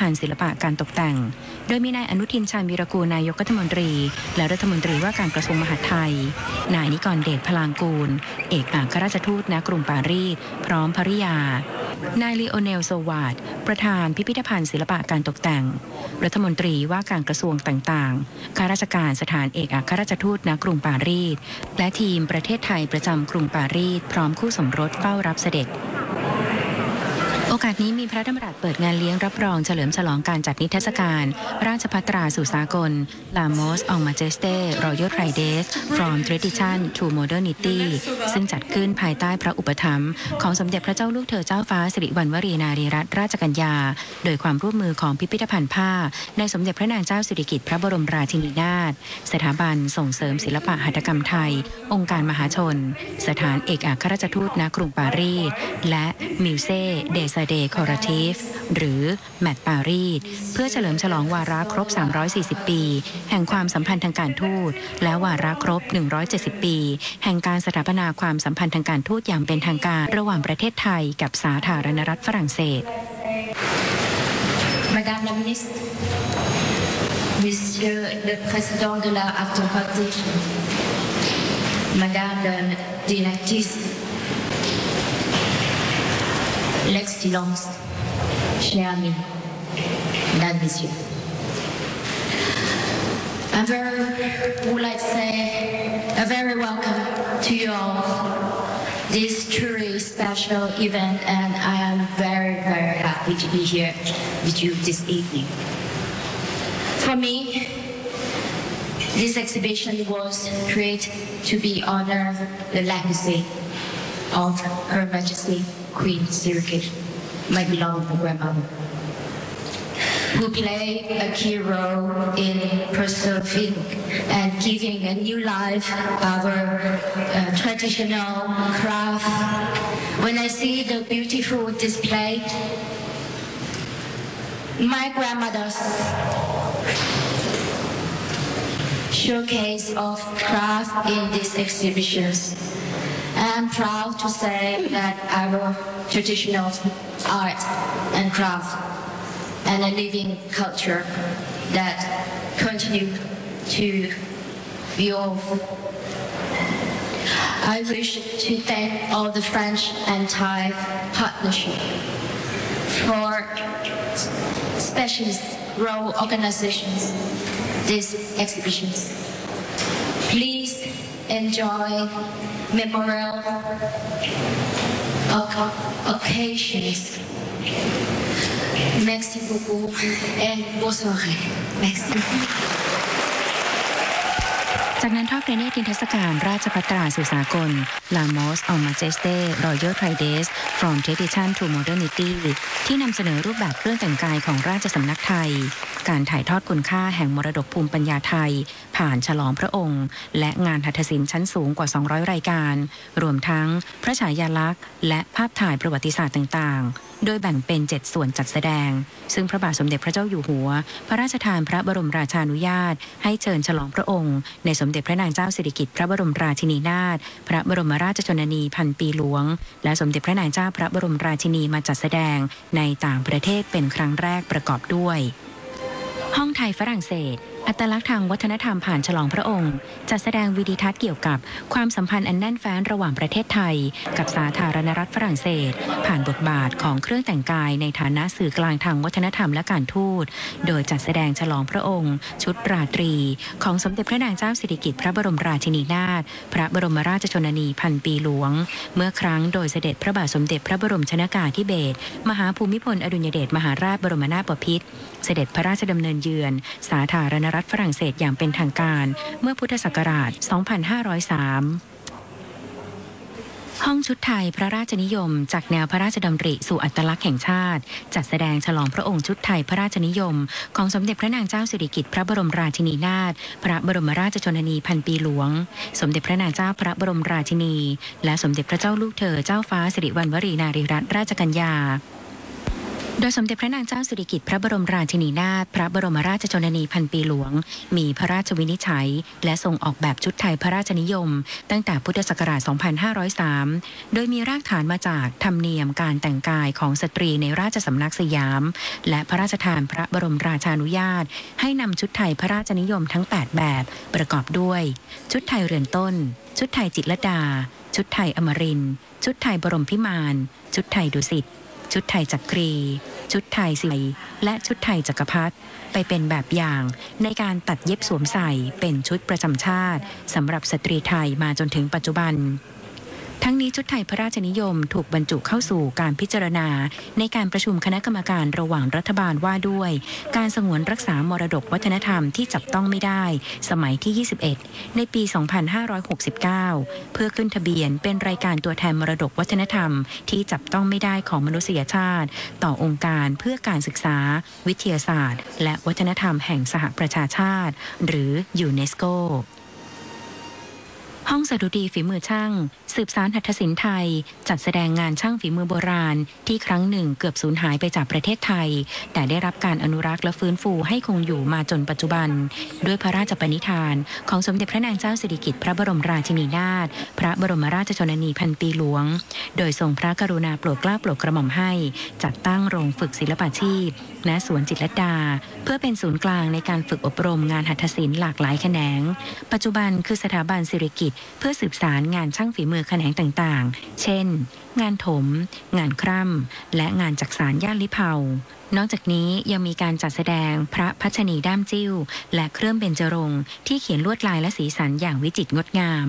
ภัณฑ์ศิลปะการตกแต่งโดยมีนายอนุทินชาญวีรกูลนายกรัฐมนตรีและรัฐมนตรีว่าการกระทรวงมหาดไทยนายนิกรเดชพลางกูลเอกอัครราชทูตณกรุงปารีสพร้อมภริยานายลีโอเนลโซวาดประธานพิพิธภัณฑ์ศิลปะการตกแต่งรัฐมนตรีว่าการกระทรวงต่างๆข้าราชการสถานเอกอัครราชทูตณกรุงปารีสและทีมประเทศไทยประจำกรุงปารีสพร้อมคู่สมรสเฝ้ารับเสด็จโอกาสนี้มีพระดำรัสเปิดงานเลี้ยงรับรองเฉลิมฉลองการจัดนิทรรศการราชภัตราสู่สากล Lamos en Majesté Royal Trident From Tradition to Modernity ซึ่งจัดขึ้นภายใต้พระอุปถัมภ์ของสมเด็จพระเจ้าลูกเธอเจ้าฟ้าสิริวัณวรีนารีรัตนราชกัญญาโดยความร่วมมือของพิพิธภัณฑ์ผ้าในสมเด็จพระนางเจ้าสิริกิติ์พระบรมราชินีนาถสถาบันส่งเสริมศิลปะหัตถกรรมไทยองค์การมหาชนสถานเอกอัครราชทูตณกรุงปารีสและมิวเซ่เดซาเดคอร์ทีฟหรือแมตต์ปารีสเพื่อเฉลิมฉลองวาระครบ340ปีแห่งความสัมพันธ์ทางการทูตและวาระครบ170ปีแห่งการสถาปนาความสัมพันธ์ทางการทูตอย่างเป็นทางการระหว่างประเทศไทยกับสาธารณรัฐฝรั่งเศส Madame la Ministre, Monsieur le Président de la Acte Politique, Madame la Directrice, L'Excellence, chers amis, mesdames, messieurs. I would like to say a very welcome to you all. This truly special event, and I am very, very happy to be here with you this evening. For me, this exhibition was created to be honor the legacy of Her Majesty Queen Sirikit, my beloved grandmother, who played a key role in preserving and giving a new life our traditional craft. When I see the beautiful display, my grandmother's showcase of craft in these exhibitions, I'm proud to say that our traditional art and craft and a living culture that continue to evolve. I wish to thank all the French and Thai partnership for specialist role organizations, these exhibitions. Please enjoy memorial occasions. Merci beaucoup et bonne soirée. Merci. จากนั้นทอดพระเนตรนิทรรศการราชภัตราสู่สากล Lamos en Majesté Royal Trident From Tradition to Modernity ที่นำเสนอรูปแบบเครื่องแต่งกายของราชสำนักไทยการถ่ายทอดคุณค่าแห่งมรดกภูมิปัญญาไทยผ่านฉลองพระองค์และงานหัตถศิลป์ชั้นสูงกว่า200รายการรวมทั้งพระฉายาลักษณ์และภาพถ่ายประวัติศาสตร์ต่างๆโดยแบ่งเป็น7ส่วนจัดแสดงซึ่งพระบาทสมเด็จพระเจ้าอยู่หัวพระราชทานพระบรมราชานุญาตให้เชิญฉลองพระองค์ในสมเด็จพระนางเจ้าสิริกิติ์พระบรมราชินีนาถพระบรมราชชนนีพันปีหลวงและสมเด็จพระนางเจ้าพระบรมราชินีมาจัดแสดงในต่างประเทศเป็นครั้งแรกประกอบด้วยห้องไทยฝรั่งเศสอัตลักษณ์ทางวัฒนธรรมผ่านฉลองพระองค์จัดแสดงวิดีทัศน์เกี่ยวกับความสัมพันธ์อันแน่นแฟ้นระหว่างประเทศไทยกับสาธารณรัฐฝรั่งเศสผ่านบทบาทของเครื่องแต่งกายในฐานะสื่อกลางทางวัฒนธรรมและการทูตโดยจัดแสดงฉลองพระองค์ชุดราตรีของสมเด็จพระนางเจ้าสิริกิติ์พระบรมราชินีนาถพระบรมราชชนนีพันปีหลวงเมื่อครั้งโดยเสด็จพระบาทสมเด็จพระบรมชนกาธิเบศรมหาภูมิพลอดุลยเดชมหาราชบรมนาถบพิตรเสด็จพระราชดำเนินเยือนสาธารณรัฐฝรั่งเศสอย่างเป็นทางการเมื่อพุทธศักราช 2503 ห้องชุดไทยพระราชนิยมจากแนวพระราชดำริสู่อัตลักษณ์แห่งชาติจัดแสดงฉลองพระองค์ชุดไทยพระราชนิยมของสมเด็จพระนางเจ้าสิริกิติ์พระบรมราชินีนาถพระบรมราชชนนีพันปีหลวงสมเด็จพระนางเจ้าพระบรมราชินีและสมเด็จพระเจ้าลูกเธอเจ้าฟ้าสิริวัณวรีนารีรัตนราชกัญญาโดยสมเด็จพระนางเจ้าสิริกิติ์พระบรมราชินีนาถพระบรมราชชนนีพันปีหลวงมีพระราชวินิจฉัยและทรงออกแบบชุดไทยพระราชนิยมตั้งแต่พุทธศักราช 2503 โดยมีรากฐานมาจากธรรมเนียมการแต่งกายของสตรีในราชสำนักสยามและพระราชทานพระบรมราชานุญาตให้นำชุดไทยพระราชนิยมทั้ง 8 แบบประกอบด้วยชุดไทยเรือนต้นชุดไทยจิตรลดาชุดไทยอมรินทร์ชุดไทยบรมพิมานชุดไทยดุสิตชุดไทยจักรีชุดไทยสิและชุดไทยจักรพรรดิไปเป็นแบบอย่างในการตัดเย็บสวมใส่เป็นชุดประจำชาติสำหรับสตรีไทยมาจนถึงปัจจุบันทั้งนี้ชุดไทยพระราชนิยมถูกบรรจุเข้าสู่การพิจารณาในการประชุมคณะกรรมการระหว่างรัฐบาลว่าด้วยการสงวนรักษามรดกวัฒนธรรมที่จับต้องไม่ได้สมัยที่ 21 ในปี 2569 เพื่อขึ้นทะเบียนเป็นรายการตัวแทนมรดกวัฒนธรรมที่จับต้องไม่ได้ของมนุษยชาติต่อองค์การเพื่อการศึกษาวิทยาศาสตร์และวัฒนธรรมแห่งสหประชาชาติหรือยูเนสโกห้องสดุดีฝีมือช่างสืบสานหัตถศิลป์ไทยจัดแสดงงานช่างฝีมือโบราณที่ครั้งหนึ่งเกือบสูญหายไปจากประเทศไทยแต่ได้รับการอนุรักษ์และฟื้นฟูให้คงอยู่มาจนปัจจุบันด้วยพระราชปณิธานของสมเด็จพระนางเจ้าสิริกิติ์พระบรมราชินีนาถพระบรมราชชนนีพันปีหลวงโดยทรงพระกรุณาโปรดเกล้าโปรดกระหม่อมให้จัดตั้งโรงฝึกศิลปาชีพณสวนจิตรลดาเพื่อเป็นศูนย์กลางในการฝึกอบรมงานหัตถศิลป์หลากหลายแขนงปัจจุบันคือสถาบันสิริกิติ์เพื่อสืบสารงานช่างฝีมือแขนงต่างๆเช่นงานถมงานคร่ำและงานจักสานย่านลิเผานอกจากนี้ยังมีการจัดแสดงพระพัชนีด้ามจิ้วและเครื่องเบญจรงค์ที่เขียนลวดลายและสีสันอย่างวิจิตรงดงาม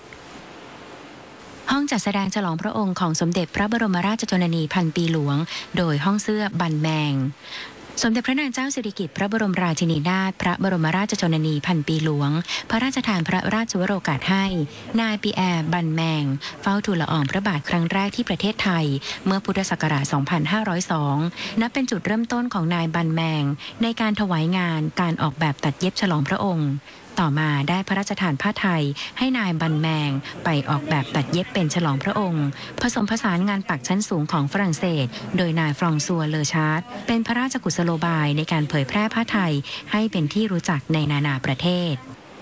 ห้องจัดแสดงฉลองพระองค์ของสมเด็จพระบรมราชชนนีพันปีหลวงโดยห้องเสื้อบันแมงสมเด็จพระนางเจ้าสิริกิติ์พระบรมราชินีนาถพระบรมราชชนนีพันปีหลวงพระราชทานพระราชวโรกาสให้นายปีแอร์บันแมงเฝ้าทูลละอองพระบาทครั้งแรกที่ประเทศไทยเมื่อพุทธศักราช 2502 นับเป็นจุดเริ่มต้นของนายบันแมงในการถวายงานการออกแบบตัดเย็บฉลองพระองค์ต่อมาได้พระราชทานผ้าไทยให้นายบันแมงไปออกแบบตัดเย็บเป็นฉลองพระองค์ผสมผสานงานปักชั้นสูงของฝรั่งเศสโดยนายฟรองซัวเลอชาร์ตเป็นพระราชกุศโลบายในการเผยแพร่ผ้าไทยให้เป็นที่รู้จักในนานาประเทศ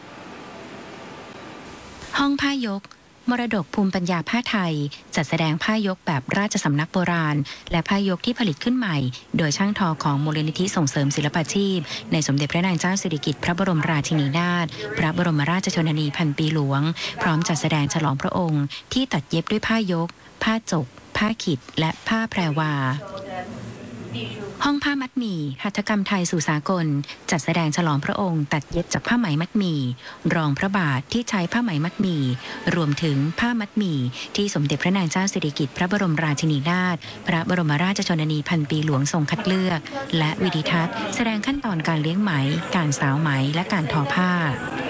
ห้องผ้ายกมรดกภูมิปัญญาผ้าไทยจัดแสดงผ้ายกแบบราชสำนักโบราณและผ้ายกที่ผลิตขึ้นใหม่โดยช่างทอของมูลนิธิส่งเสริมศิลปาชีพในสมเด็จพระนางเจ้าสิริกิติ์พระบรมราชินีนาถพระบรมราชชนนีพันปีหลวงพร้อมจัดแสดงฉลองพระองค์ที่ตัดเย็บด้วยผ้ายกผ้าจกผ้าขิดและผ้าแพรวาห้องผ้ามัดหมี่หัตถกรรมไทยสู่สากลจัดแสดงฉลองพระองค์ตัดเย็บจากผ้าไหมมัดหมี่รองพระบาทที่ใช้ผ้าไหมมัดหมี่รวมถึงผ้ามัดหมี่ที่สมเด็จพระนางเจ้าสิริกิติ์พระบรมราชินีนาถพระบรมราชชนนีพันปีหลวงทรงคัดเลือกและวิดิทัศน์แสดงขั้นตอนการเลี้ยงไหมการสาวไหมและการทอผ้า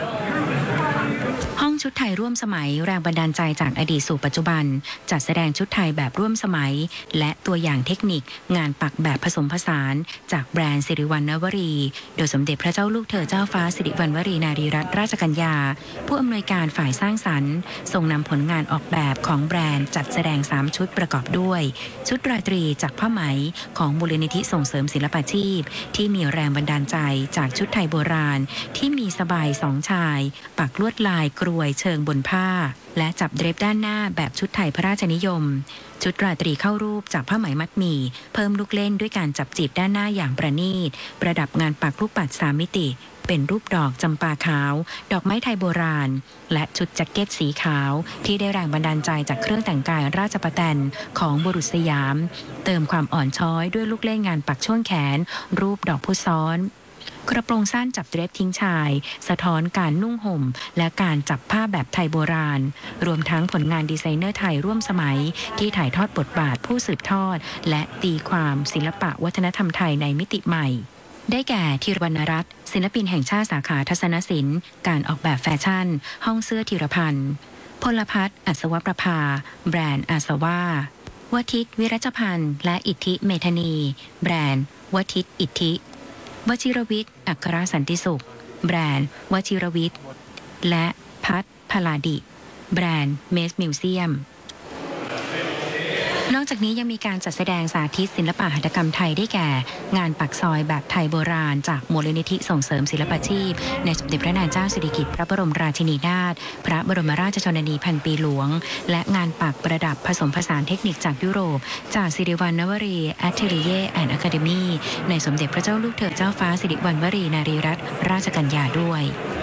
ห้องชุดไทยร่วมสมัยแรงบันดาลใจจากอดีตสู่ปัจจุบันจัดแสดงชุดไทยแบบร่วมสมัยและตัวอย่างเทคนิคงานปักแบบผสมผสานจากแบรนด์สิริวัณณวรีโดยสมเด็จพระเจ้าลูกเธอเจ้าฟ้าสิริวัณวรีนารีรัตนราชกัญญาผู้อำนวยการฝ่ายสร้างสรรค์ทรงนำผลงานออกแบบของแบรนด์จัดแสดง3ชุดประกอบด้วยชุดราตรีจากผ้าไหมของมูลนิธิส่งเสริมศิลปาชีพที่มีแรงบันดาลใจจากชุดไทยโบราณที่มีสบาย2ชายปักลวดลายกรวยเชิงบนผ้าและจับเดรปด้านหน้าแบบชุดไทยพระราชนิยมชุดราตรีเข้ารูปจากผ้าไหมมัดหมี่เพิ่มลูกเล่นด้วยการจับจีบด้านหน้าอย่างประณีตประดับงานปักลูกปัด3มิติเป็นรูปดอกจำปาขาวดอกไม้ไทยโบราณและชุดแจ็คเก็ตสีขาวที่ได้แรงบันดาลใจจากเครื่องแต่งกายราชประแตนของบุรุษสยามเติมความอ่อนช้อยด้วยลูกเล่นงานปักช่วงแขนรูปดอกพุซ้อนกระโปรงสั้นจับเดรปทิ้งชายสะท้อนการนุ่งห่มและการจับผ้าแบบไทยโบราณรวมทั้งผลงานดีไซเนอร์ไทยร่วมสมัยที่ถ่ายทอดบทบาทผู้สืบทอดและตีความศิลปะวัฒนธรรมไทยในมิติใหม่ได้แก่ธีรวรรณรัตน์ศิลปินแห่งชาติสาขาทัศนศิลป์การออกแบบแฟชั่นห้องเสื้อธีรพันธ์พลพัฒน์อัศวประภาแบรนด์อาสวาวทิตวิรัชพันธ์และอิทธิเมธานีแบรนด์วทิตอิทธิวชิรวิทย์อัครสันติสุขแบรนด์วชิรวิทย์และพัฒพลาดิแบรนด์เมสมิวเซียมนอกจากนี้ยังมีการจัดแสดงสาธิตศิลปะหัตถกรรมไทยได้แก่ งานปักซอยแบบไทยโบราณจากมูลนิธิส่งเสริมศิลปาชีพในสมเด็จพระนางเจ้าสิริกิติ์พระบรมราชินีนาถพระบรมราชชนนีพันปีหลวงและงานปักประดับผสมผสานเทคนิคจากยุโรปจากสิริวัณณวรีแอทเทลิเย่แอนด์อะคาเดมีในสมเด็จพระเจ้าลูกเธอเจ้าฟ้าสิริวัณณวรีนารีรัตนราชกัญญาด้วย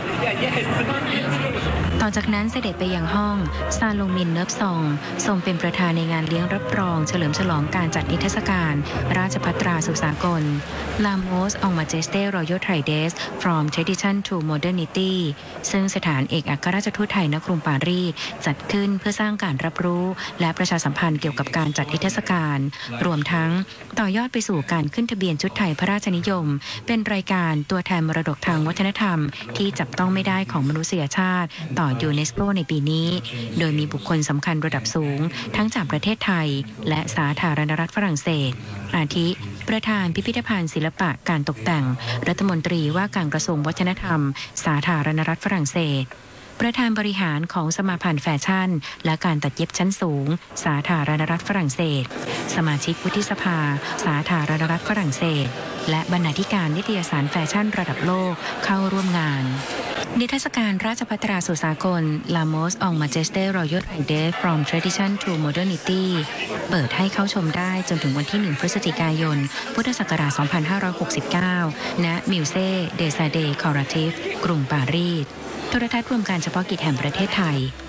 ต่อจากนั้นเสด็จไปยังห้องซาลงมินเนิบซองทรงเป็นประธานในงานเลี้ยงรับรองเฉลิมฉลองการจัดนิทรรศการราชภัตราสุสากล Lamos on Majesté Royal Trident from Tradition to Modernity ซึ่งสถานเอกอัครราชทูตไทยณกรุงปารีสจัดขึ้นเพื่อสร้างการรับรู้และประชาสัมพันธ์เกี่ยวกับการจัดนิทรรศการรวมทั้งต่อยอดไปสู่การขึ้นทะเบียนชุดไทยพระราชนิยมเป็นรายการตัวแทนมรดกทางวัฒนธรรมที่จับต้องไม่ได้ของมนุษยชาติต่อยูเนสโกในปีนี้โดยมีบุคคลสำคัญระดับสูงทั้งจากประเทศไทยและสาธารณรัฐฝรั่งเศสอาทิประธานพิพิธภัณฑ์ศิลปะการตกแต่งรัฐมนตรีว่าการกระทรวงวัฒนธรรมสาธารณรัฐฝรั่งเศสประธานบริหารของสมาพันธ์แฟชั่นและการตัดเย็บชั้นสูงสาธารณรัฐฝรั่งเศสสมาชิกวุฒิสภาสาธารณรัฐฝรั่งเศสและบรรณาธิการนิตยสารแฟชั่นระดับโลกเข้าร่วมงานนิทรรศการราชภัตราสุสากล Lamos on Majesté Royal Trident from Tradition to Modernity เปิดให้เข้าชมได้จนถึงวันที่ 1 พฤศจิกายน พุทธศักราช 2569 ณ Musée des Arts Décoratifs กรุงปารีสโทรทัศน์รวมการเฉพาะกิจแห่งประเทศไทย